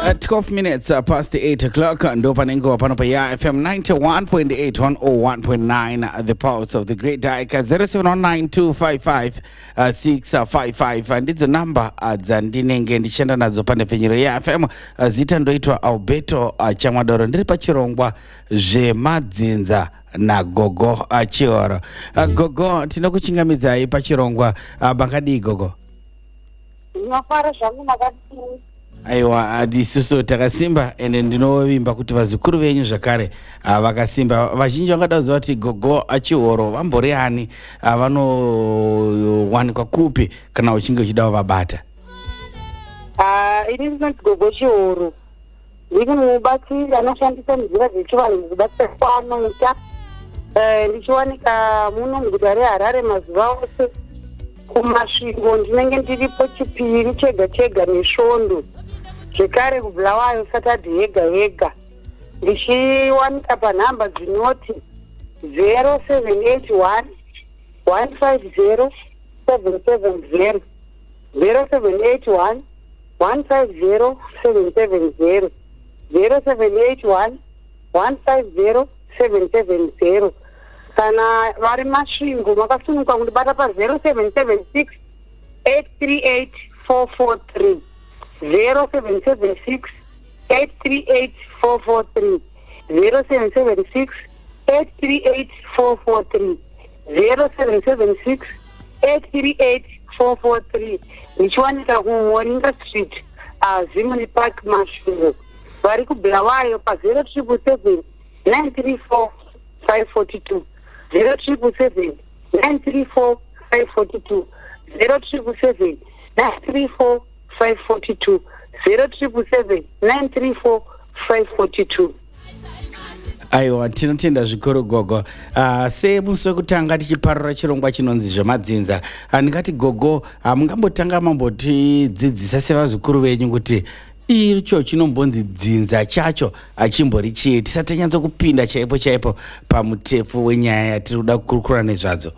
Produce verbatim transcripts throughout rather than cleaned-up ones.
Uh, twelve minutes uh, past the eight o'clock. Ndo panengo pano pa ya F M ninety-one point eight, one oh one point nine. Uh, the pulse of the great Daika zero seven one nine two five five six five five. And it's a number uh, dzandinenge ndichenda nadzo pane penyero ya F M uh, zita ndoitwa Alberto uh, Chamadoro ndiri pachirongwa zvemadzinza na gogo achioro. Uh, gogo tinokuchingamidzai pachirongwa uh, bakadi gogo. Mafara zvangu makati. Aiwa adisuso takasimba ende ndinovimba kuti vazukuru venyu zvakare vakasimba. Vazhinji vangada kuziva kuti gogo achihoro vambori ani vanowanikwa kupi kana uchinge uchida kuvabata. Ah, ini ndinoti gogo chihoro ndiri mubatsiri anoshandisa nzira dzechivanhu mukubatsira kwaanoita. Ndichiwanika muno muguta reHarare mazuva ose. Kumasvingo ndinenge ndiripo chipiri chega chega nesvondo. Zvekare kuBulawayo Saturday yega yega. Ndichiwanika panhamba dzinoti zero seven eight one one five zero seven seven zero, zero seven eight one one five zero seven seven zero, zero seven eight one one five zero seven seven zero. Kana vari masvingo makasununguka kundibata pa zero seven seven six eight three eight four four three, zero seven seven six eight three eight four four three, zero seven seven six eight three eight four four three, zero seven seven six eight three eight four four three. Ndichiwanika kuMoringa Street, Zimni Park masvingo. Vari kuBulawayo pa zero triple seven nine three four five four two, zero triple seven nine three four five four two, zero triple seven nine three four five four two, zero triple seven nine three four five four two. Aiwa tinotenda zvikuru gogo. Uh, semusi wekutanga tichiparura chirongwa chinonzi zvemadzinza. Uh, ndingati gogo uh, mungambotanga mambotidzidzisa sevazukuru venyu kuti icho chinombonzi dzinza chacho achimbori chii, tisati tanyatso kupinda chaipo chaipo pamutefu wenyaya yatiri kuda kukurukura nezvadzo.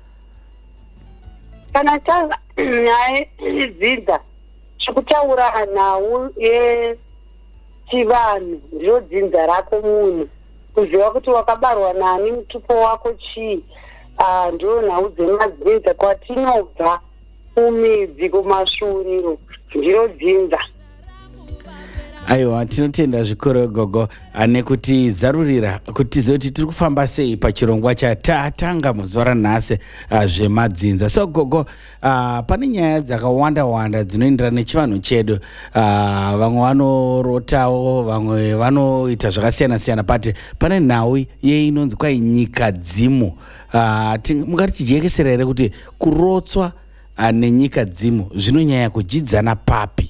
Kana tava nyaya dzinza chekutaura nhau yechivanhu ndiro dzinza rako munhu. Kuziva kuti wakabarwa nani, mutupo wako chii, uh, ndiro nhau dzemadzinza. Kwatinobva kumidzi kumasvingo ndiro dzinza. Aiwa tinotenda zvikuru gogo ane kuti zarurira kuti zoti tiri kufamba sei pachirongwa chatatanga muzuva ranhasi uh, zvemadzinza. So gogo uh, pane nyaya dzakawanda wanda dzinoenderana nechivanhu chedu. Uh, vamwe vanorotawo, vamwe vanoita zvakasiyana siyana, but pane nhau yeinonzi kwai nyika dzimu. Uh, mungati tijekesera here kuti kurotswa uh, nenyika dzimu zvinonyanya kujidzana papi?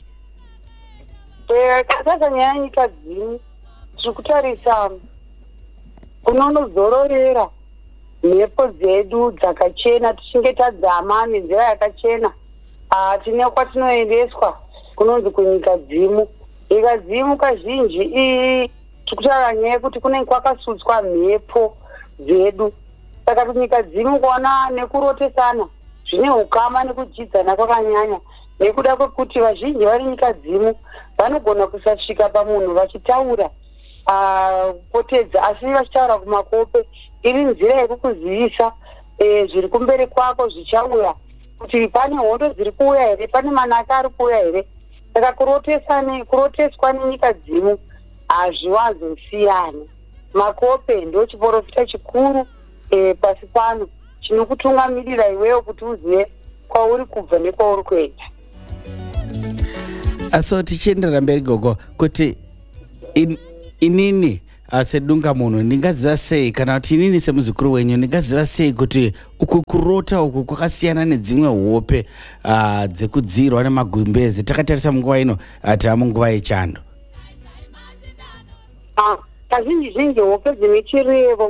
Sasa nyaya nyika dzimu tiri kutarisa kunonozororera mhepo dzedu dzakachena, tichinge tadzama nenzira yakachena. Uh, tine kwatinoendeswa kunonzi kunyika dzimu. Nyika dzimu kazhinji iyi tiri kutaura nyaya yekuti kunenge kwakasutswa mhepo dzedu. Saka kunyika dzimu kuona nekurotesana zvine ukama nekujidzana kwakanyanya, nekuda kwekuti vazhinji vari nyika dzimu vanogona kusasvika pamunhu vachitaura kupotedza, asi vachitaura kumakope. Iri nzira yekukuzivisa e, zviri kumberi kwako zvichauya, kuti pane hondo dziri kuuya here, pane manaka ari kuuya here. Saka kuroteswa kuroteswa nenyika dzimu hazviwanzosiyana. Makope ndo chiprofita chikuru e, pasi pano chinokutungamirira iwewo kuti uzive kwauri kubva nekwauri kuenda. So tichienderera mberi gogo kuti in, inini uh, sedunga munhu ndingaziva sei, kana kuti inini semuzukuru wenyu ndingaziva sei kuti uku kurota uku kwakasiyana nedzimwe hope uh, dzekudzirwa nemagumbezi takatarisa munguva ino uh, tava munguva yechando? Ah, kazhinji zhinji hope dzine chirevo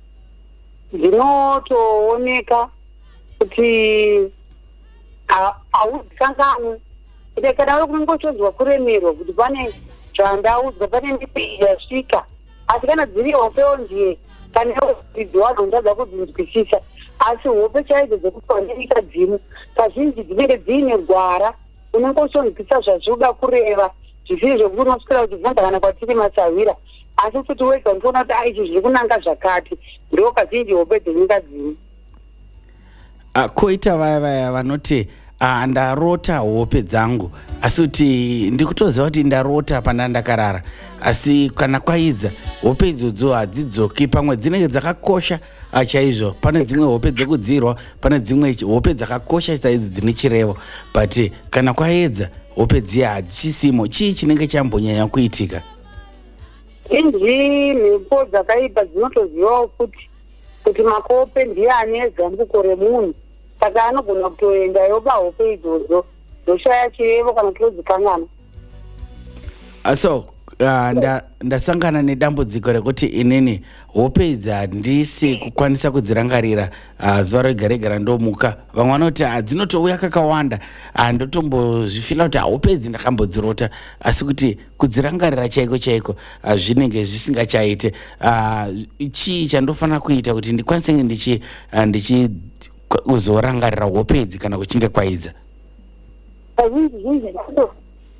dzinotooneka kuti hauzikanganwi. Ide kana uri kunongotonzwa kuremerwa kuti pane zvandaudzwa, pane ndipi yasvika, asi kana dziri hopewo ndiye kana dzidzi wazvo ndadza kudzinzwisisa. Asi hope chaidzo dzekupa nenyika dzimu kazhinji dzinenge dziine gwara unongotonzwisa zvazvinoda kureva zvisiri zvokuti unoswera uchibvunza kana kwatiri masavira, asi futi wega unoona kuti aichi zviri kunanga zvakati, ndo kazhinji hope dzenyika dzino. Uh, koita vaya vaya vanoti uh, ndarota hope dzangu, asi kuti ndikutoziva kuti ndarota pana ndakarara, asi kana kwaidza hope idzodzo hadzidzoki, pamwe dzinenge dzakakosha uh, chaizvo. Pane dzimwe hope dzekudzirwa, pane dzimwe hope dzakakosha saidzo dzine chirevo, but kana kwaedza hope dziya hadzisimo. Chii chinenge chambonyanya kuitika? Inji mhepo dzakaipa dzinotozivawo kuti kuti makope ndiye ane zambuko remunhu, saka anogona kutoenda yoba hope idzodzo dzoshaya chirevo kana kutodzikangana. So uh, nda, ndasangana nedambudziko rekuti inini hope idzi handisi kukwanisa kudzirangarira uh, zuva rega rega randomuka. Vamwe vanoti dzinotouya kakawanda, ndotombozvifila kuti hope idzi ndakambodzirota, asi kuti kudzirangarira chaiko chaiko uh, zvinenge zvisingachaite. Uh, chii chandofanira kuita kuti ndikwanise ndichi uh, ndichi uzorangarira hope idzi kana kuchinge kwaidza? Kazhinji zhinji ndo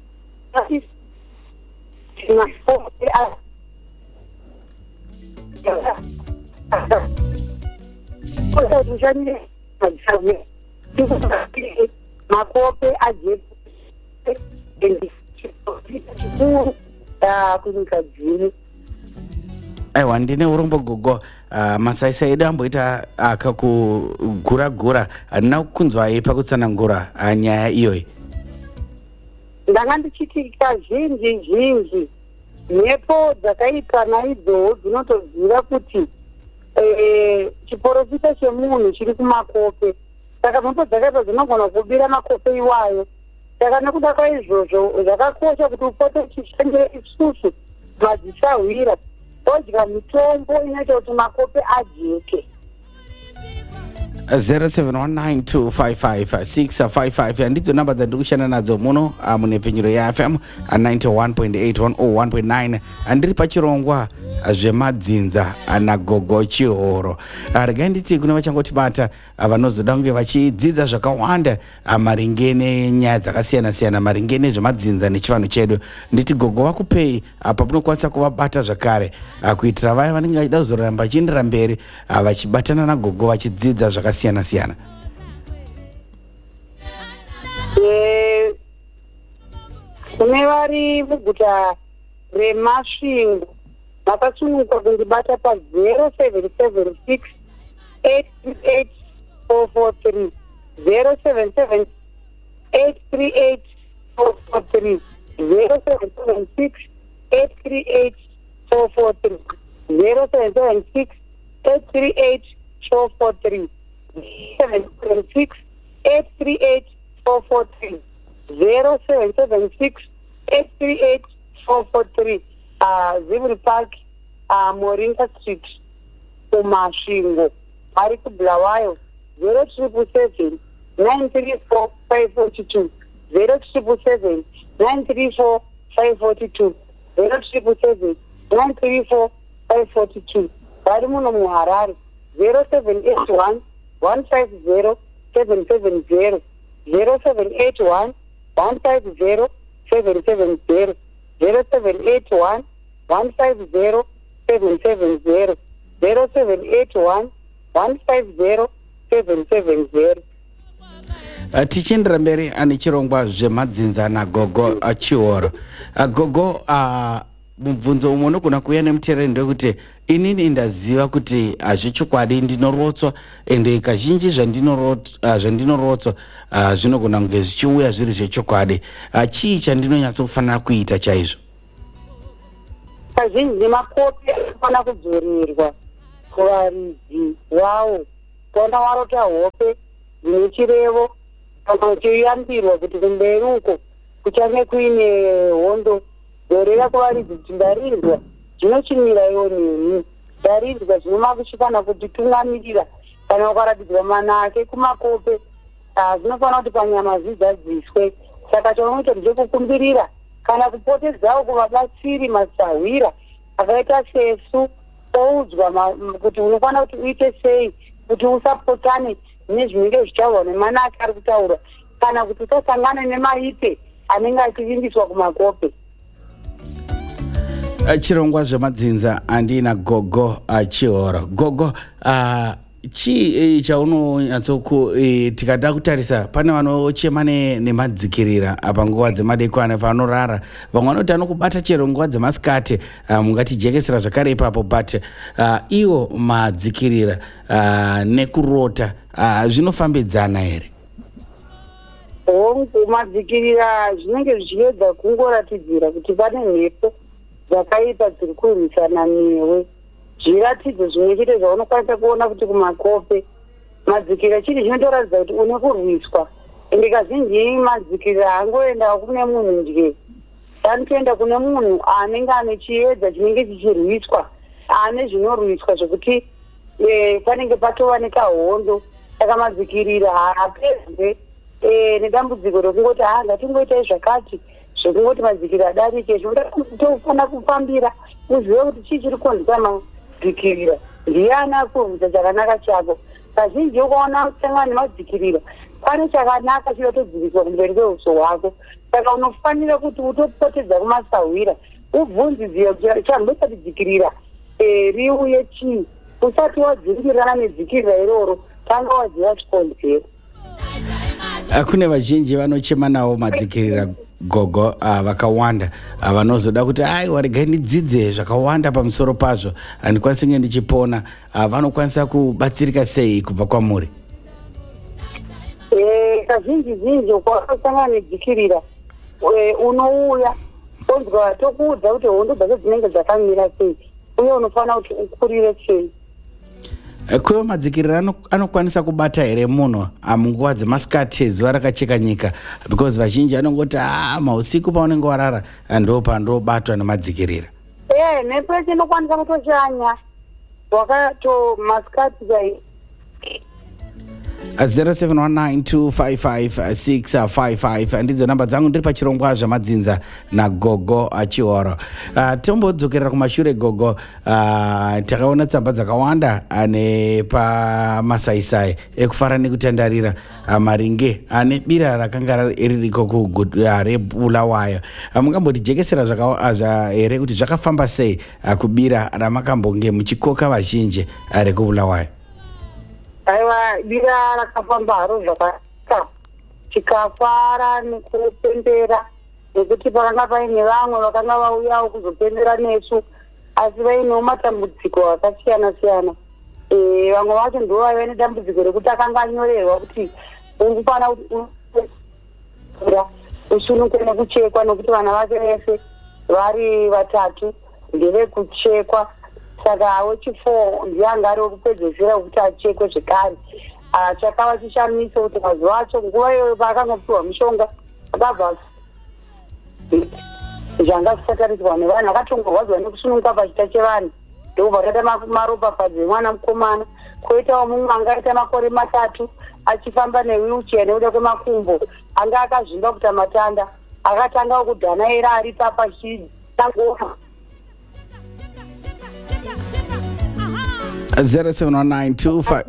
makope ajeku kunyika dzino. Aiwa, ndine urombo gogo. Uh, masaisai edu amboita akakugura gura, handina kukunzwa ipa kutsanangura uh, nyaya iyoyi. Ndanga ndichiti kazhinji zhinji mhepo dzakaitwa naidzowo dzinotoziva kuti eh, chiporofita chemunhu chiri kumakope, saka mhepo dzakaitwa dzinogona kubira makope iwayo. Saka nekuda kwaizvozvo zvakakosha kuti upote uchishandira isusu madzisahwira odya mitombo inoita kuti makope ajeke. zero seven one nine two five five six five five ndidzo namba dzandikushanda nadzo muno uh, mune penyero ya F M uh, ninety-one point eight one oh one point nine. Andiri pachirongwa uh, zvemadzinza uh, nagogo Chihoro. Uh, regai nditi kune vachangotibata uh, vanozoda kunge vachidzidza zvakawanda uh, maringe nenyaya dzakasiyana siyana maringe nezvemadzinza nechivanhu chedu. Nditi gogo vakupei uh, pamunokwanisa kuvabata zvakare uh, kuitira vaya vanenge vachida kuzoramba vachiendera mberi uh, vachibatana nagogo vachidzidza zvakasiyana siyana siyana. Eh, kune vari muguta reMasvingo vakasununguka kundibata pa zero seven seven six eight three eight four four three zero seven seven eight three eight four four three zero seven seven six eight three eight four four three zero seven seven six eight three eight four four three seven seven six eight three eight four four three zero seven seven six eight three eight four four three. uh, Zimri Park, uh, Moringa Street, kuMasvingo. Ari kuBulawayo zero triple seven nine three four five four two zero triple seven nine three four five four two zero triple seven nine three four five four two. Vari muno muHarare zero seven eight one one five zero seven seven zero zero seven eight one one five zero seven seven zero zero seven eight one one five zero seven seven zero zero seven eight one one five zero seven seven zero. Uh, tichiendera mberi ane chirongwa zvemadzinza nagogo Chihoro. Uh, gogo uh, mubvunzo umwe unogona kuuya nemuteereri ndekuti inini ndaziva kuti hazvechokwadi ndinorotswa, ende kazhinji zvandinorotswa uh, zvinogona kunge zvichiuya zviri zvechokwadi. Uh, chii chandinonyatsofanira kuita chaizvo? Kazhinji makope anofanira kudzorerwa kuvaridzi wavo. Kana warota hope dzine chirevo kana uchiyambirwa kuti kumberi uko kuchange kuine hondo, dzorera kuvaridzi kuti ndarinzwa zvinochimira iwo neni, ndarinzwa zvinomakushikana kuti tungamirira kana ukaratidzwa manake kumakope zvinofanira kuti panyama zvidzadziswe. Saka chaunoita ndechekukumbirira kana kupotedzawo kuvabatsiri masahwira akaita sesu, oudzwa kuti unofanira kuti uite sei kuti usapotane nezvinenge zvichaurwa nemanake ari kutaurwa, kana kuti usasangane nemaite anenge achivimbiswa kumakope. chirongwa zvemadzinza andina gogo chihoro gogo uh, chi chaunonyatsoku tikada kutarisa pane vanochema nemadzikirira panguva dzemadekwana panorara vamwe vanoti anokubata chero nguva dzemasikati uh, mungatijekesera zvakare ipapo but uh, iwo madzikirira uh, nekurota uh, zvinofambidzana here? hongu madzikirira zvinenge zvichiedza kungoratidzira kuti pane mhepo dzakaipa dziri kurwisana newe. Zviratidzo zvimwe chete zvaunokwanisa kuona kuti kumakope madzikirira chiri chinotoratidza kuti une kurwiswa, ende kazhinji madzikirira angoenda kune munhu nje, anotoenda kune munhu anenge ane chiedza chinenge chichirwiswa, ane zvinorwiswa zvokuti e, panenge patova nekahondo. Saka madzikirira haapedze e, nedambudziko rekungoti ha ngatingoitai zvakati zvekungoti madzikirira adarike. Zvinotofana kufambira uzive kuti chii chiri kukonzesa madzikirira, ndiani akurwisa chakanaka chako. Kazhinji ukaona kusangana nemadzikirira pane chakanaka chinotodziviswa kumberi kweuso hwako, saka unofanira kuti utopotedza kumasahwira ubvunziziva kuti chambosati dzikirira e, riuye chii. Usati wadzivirirana nedzikirira iroro tanga waziva chikonzero. Kune vazhinji vanochema nawo madzikirira gogo uh, vakawanda uh, vanozoda kuti aiwa regai ndidzidze zvakawanda pamusoro pazvo handikwanisi kunge ndichipona. uh, vanokwanisa kubatsirika sei kubva kwamuri? E, kazhinji zhinji ukasangana nedzikirira e, unouya onzwa tokuudza kuti hondo dzake dzinenge dzakamira sei uye unofanira kuti ukurire sei. Kuyo madzikirira anokwanisa kubata here munhu munguva dzemasikati zuva rakacheka nyika, because vazhinji anongoti ah mausiku paunenge warara ndo pandobatwa nemadzikirira. Eh, mhepo yacho inokwanisa kutochanya wakato masikati dai. zero seven one nine two five five six five five ndidzo namba dzangu, ndiri pachirongwa zvamadzinza nagogo chihoro. uh, tombodzokerera kumashure gogo. uh, takaona tsamba dzakawanda ane pamasaisai ekufara nekutandarira uh, maringe ane bira rakanga ririko kuguta reBulawayo. uh, mungambotijekesera here kuti zvakafamba sei uh, kubira ramakambonge muchikoka vazhinji uh, rekuBulawayo? Aiwa, bira rakafamba haro zvakanaka, tikafara nekupembera nekuti pakanga paine vamwe vakanga vauyawo kuzopembera nesu asi vainewo matambudziko akasiyana siyana. E, vamwe vacho ndo vaiva nedambudziko rekuti akanga anyorerwa kuti ungufana kuti usunukene kuchekwa nekuti vana vake vese vari vatatu ndevekuchekwa. Saka wechifo ndianga ari wekupedzesera kuti achekwe zvekare. Chakava chishamiso kuti mazuva acho nguva iyoyo paakangopiwa mushonga akabva zvanga zvisataridzwa nevanhu, akatongorwadziwa nekusununguka pachita chevanhu ndobva taita maropafadzo emwana mukomana. Koitawo mumwe anga aita makore matatu achifamba newheelchair nekuda kwemakumbo, anga akazvimba kuita matanda, akatangawo kudhanaira ari papa chitangoona. zero seven one nine two five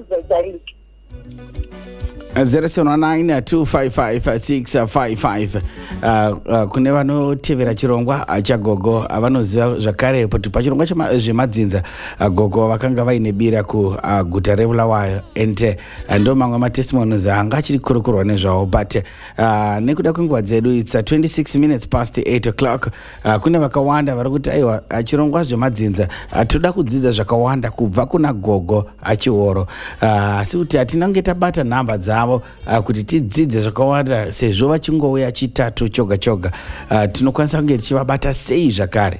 zero seven one nine two five five six five five. Kune vanotevera chirongwa chagogo vanoziva zvakare kuti pachirongwa zvemadzinza gogo vakanga vaine bira kuguta reBulawayo, ende ndo mamwe matestimonies anga achiri kurukurwa nezvavo, but uh, nekuda kwenguva dzedu it's uh, twenty-six minutes past eight o'clock. uh, kune vakawanda vari kuti aiwa chirongwa zvemadzinza uh, toda kudzidza zvakawanda kubva kuna gogo achihoro, asi uh, kuti hatinange tabata nhamba dzavo Uh, kuti tidzidze zvakawanda sezvo vachingouya chitatu choga choga. uh, tinokwanisa kunge tichivabata sei zvakare?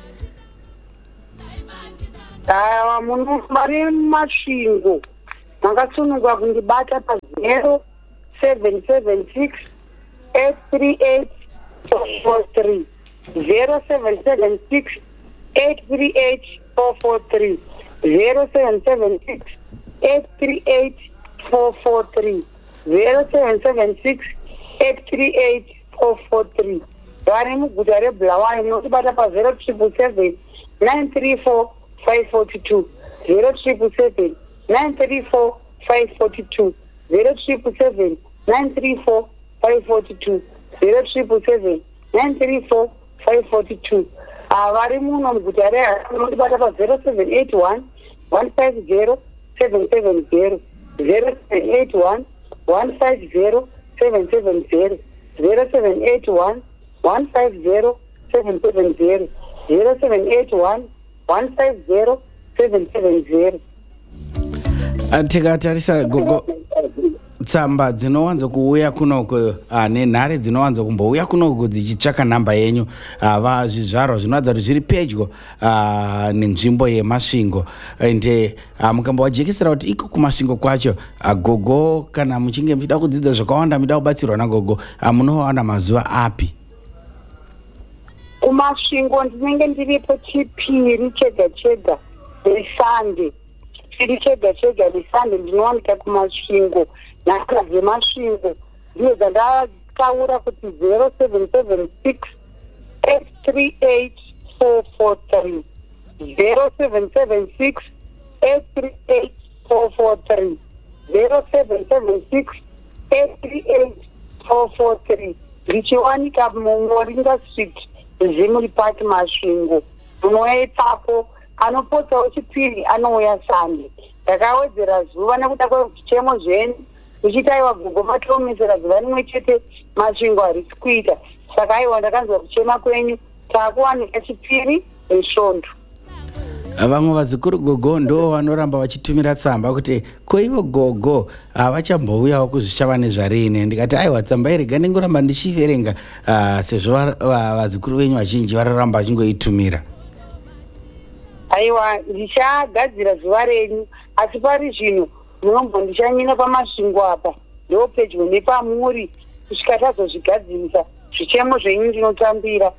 Aiwa, munhu vari masvingo makasununguka kundibata pa zero seven seven six eight three eight four four three zero seven seven six eight three eight four four three zero seven seven six eight three eight four four three zero seven seven six eight three eight four four three. Vari muguta reBulawayo munotibata pa zero triple seven nine three four five four two zero triple seven nine three four five four two zero triple seven nine three four five four two zero triple seven nine three four five four two. Ah, vari muno muguta reHarare unondibata pa zero seven eight one one five zero seven seven zero zero seven eight one one five zero seven seven zero zero seven eight one one five zero seven seven zero zero seven eight one one five zero seven seven zero. Tikatarisa gogo tsamba dzinowanzo kuuya kunoko uh, nenhare dzinowanzo kumbouya kunoko dzichitsvaka namba yenyu uh, vazvizvarwa zvinoratidza kuti zviri pedyo uh, nenzvimbo yemasvingo ende uh, mukambovajekesera kuti iko kumasvingo kwacho uh, gogo kana muchinge muchida kudzidza zvakawanda muchida kubatsirwa nagogo uh, munowana mazuva api? Kumasvingo ndinenge ndiripo chipiri chega chega nesande chipiri chega chega nesande ndinowanika kumasvingo. Nhaka dzemasvingo ndiyo dzandataura kuti zero seven seven six eight three eight four four three zero seven seven six eight three eight four four three zero seven seven six eight three eight four four three ndichiwanika muMoringa Street Zimuri Park Masvingo. Unouya ipapo anopotsawo chipiri anouya sande. Ndakawedzera zuva nekuda kwezvichemo zvenyu uchiita aiwa gogo matoomesera zuva rimwe chete masvingo harisi kuita, saka aiwa ndakanzwa kuchema kwenyu taakuwanika chipiri nesvondo. Vamwe vazukuru gogo ndo vanoramba vachitumira tsamba kuti koivo gogo havachambouyawo kuzvichava nezvarini. Ndikati aiwa tsamba irega ndingoramba ndichiverenga uh, sezvo vazukuru venyu vazhinji vararamba vachingoitumira. Aiwa ndichagadzira zuva renyu, asi pari zvino munombo ndichanyina pamasvingo apa ndo pedyo nepamuri kusvika tazozvigadzirisa zvichemo zvenyu ndinotambira.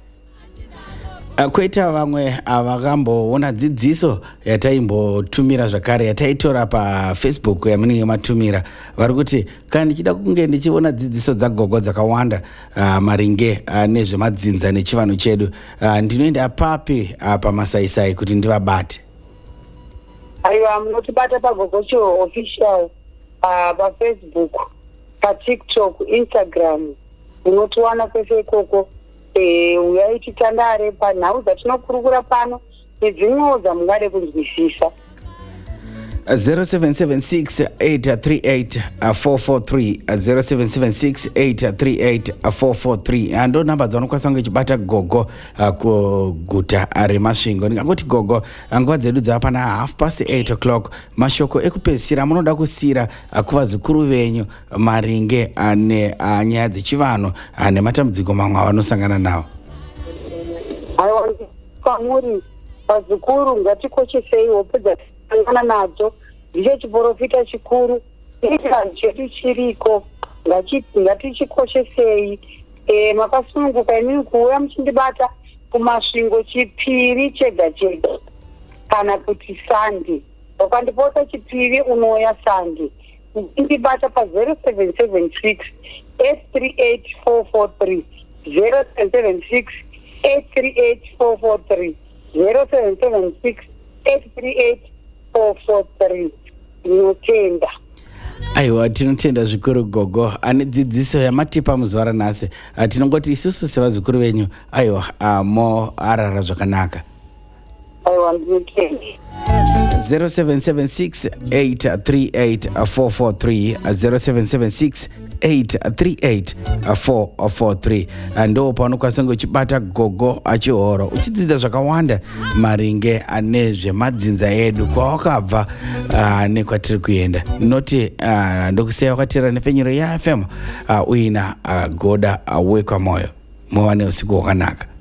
Kwoita vamwe vakamboona dzidziso yataimbotumira zvakare yataitora paFacebook yamunenge matumira vari kuti kana ndichida kunge ndichiona dzidziso dzagogo dzakawanda uh, maringe uh, nezvemadzinza nechivanhu chedu uh, ndinoenda papi uh, pamasaisai kuti ndivabate? Aiwa munotibata pagogo cho official uh, paFacebook, paTikTok, Instagram munotiwana kwese ikoko. Eh, uyai titandare panhau dzatinokurukura pano nedzimwewo dzamungade kunzwisisa. zero seven seven six eight three eight four four three zero seven seven six eight three eight four four three ando namba dzaunokwanisa kunge chibata gogo uh, kuguta remasvingo. Ndingangoti gogo nguva dzedu dzava pana half past eight o'clock. Mashoko ekupedzisira munoda kusiyira uh, kuvazukuru venyu maringe ane uh, nyaya dzechivanhu uh, nematambudziko mamwe avanosangana nawo. Aiwa kwamuri vazukuru ngatikoshesei hope dzatisangana nadzo, ndicho chiprofita chikuru ichivanhu chedu chiriko, ngatichikoshesei. E, makasununguka inini kuuya muchindibata kumasvingo chipiri chega chega kana kuti sande. Ukandipota chipiri unouya sande uchindibata pa zero seven seven six eight three eight four four three zero seven seven six eight three eight four four three zero seven seven six eight three eight four four three. Ndinotenda. Aiwa tinotenda zvikuru gogo ane dzidziso yamatipa muzuva ranhasi. Uh, tinongoti isusu sevazukuru venyu aiwa uh, mo arara zvakanaka. Aiwa ndinotenda. zero seven seven six eight three eight four four three zero seven seven six eight three eight four four three ndo paunokwanisa uchibata gogo achihoro uchidzidza zvakawanda maringe nezvemadzinza edu kwawakabva uh, nekwatiri kuenda. Noti uh, ndokuseya wakatira nepfenyuro yaFM uh, uina uh, goda uh, wekwamoyo muwane usiku wakanaka.